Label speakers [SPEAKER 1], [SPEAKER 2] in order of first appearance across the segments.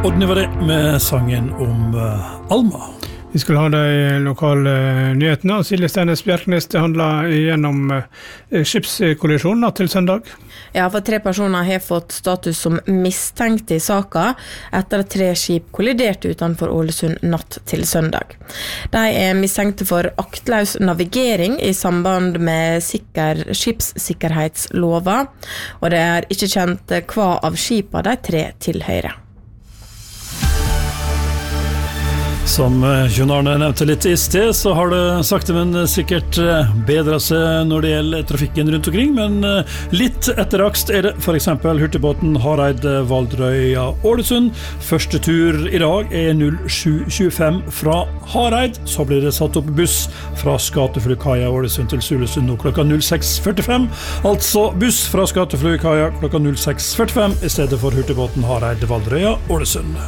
[SPEAKER 1] Odny var det med sangen om Alma.
[SPEAKER 2] Vi skulle ha de lokale nyhetene, og Silje Steines Bjerknes, det handler gjennom skipskollisjonen natt til søndag.
[SPEAKER 3] Ja, for 3 personer har fått status som mistenkte i saka etter at 3 skip kolliderte utenfor Ålesund natt til søndag. De er mistenkte for aktløs navigering i samband med skipssikkerhetslova, og det er ikke kjent hva av skipa de 3 tilhører.
[SPEAKER 1] Som Jon Arne nevnte litt i sted, så har det sakte, men sikkert bedret seg når det gjelder trafikken rundt omkring, men litt etterakst er det for eksempel hurtigbåten Hareid Valdrøya Ålesund. Første tur i dag er 07.25 fra Hareid, så blir det satt opp buss fra Skateflykaia Ålesund til Sulesund nå klokka 06.45, altså buss fra Skateflykaia klokka 06.45 i stedet for hurtigbåten Hareid Valdrøya Ålesund.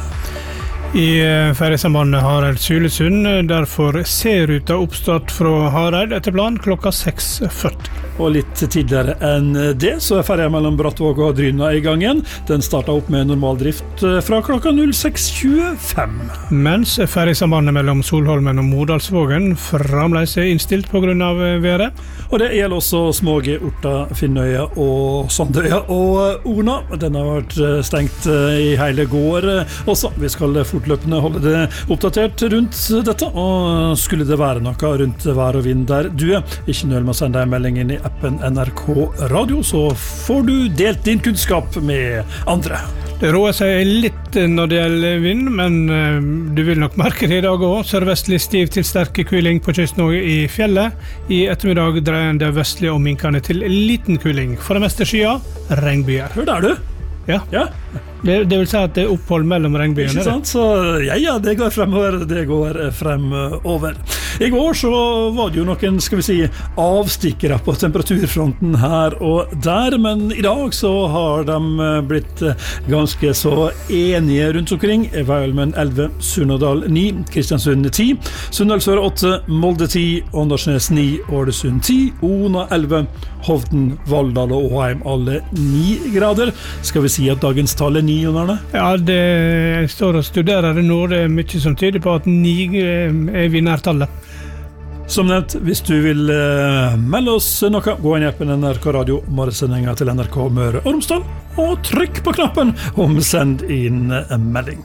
[SPEAKER 2] I ferjesambandet Hareid-Sulesund, derfor C-ruta oppstart fra Hareid etter plan klokka 6.40.
[SPEAKER 1] Og litt tidligere enn det, så er ferja mellom Brattvåg og Dryna i gangen. Den startet opp med normal drift fra klokka 06.25.
[SPEAKER 2] Mens ferjesambandet mellom Solholmen og Modalsvågen fremdeles er innstilt på grunn av været.
[SPEAKER 1] Og det gjelder også Småge, Orta, Finnøya og Sandøya og Ona. Den har vært stengt i hele går også. Vi skal fortløpende holde det oppdatert rundt dette, og skulle det være noe rundt vær og vind der du er, ikke nøl med å sende deg melding inn i appen NRK Radio, så får du delt din kunnskap med andre.
[SPEAKER 2] Det roer seg litt når det gjelder vind, men du vil nok merke det i dag også. Sørvestlig stiv til sterke kuling på kysten og i fjellet. I ettermiddag dreier det vestlige og minkene til liten kuling. For det meste skyer, regnbyer.
[SPEAKER 1] Hør der du?
[SPEAKER 2] Ja.
[SPEAKER 1] Ja.
[SPEAKER 2] Det vil si at det er opphold mellom regnbyene.
[SPEAKER 1] Ikke sant? Så ja, det går fremover. Det går fremover. I går så var det jo noen, skal vi si, avstikkere på temperaturfronten her og der, men i dag så har de blitt ganske så enige rundt omkring. Veilmen 11, Surnadal 9, Kristiansund 10, Sunndalsøra 8, Molde 10, Åndalsnes 9, Ålesund 10, Ona 11, Hovden, Valldal og Åheim alle 9 grader. Skal vi si at dagens tall er 9, Jon Arne?
[SPEAKER 2] Ja, jeg står og studerer det nå. Det er mye som tyder på at 9 er vinnertallet.
[SPEAKER 1] Som nevnt, hvis du vil melde oss noe, gå inn i appen NRK Radio, morgensendinga til NRK Møre og Romsdal, og trykk på knappen om send inn melding.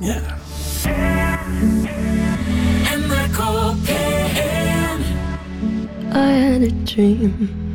[SPEAKER 4] NRK P1 I had a dream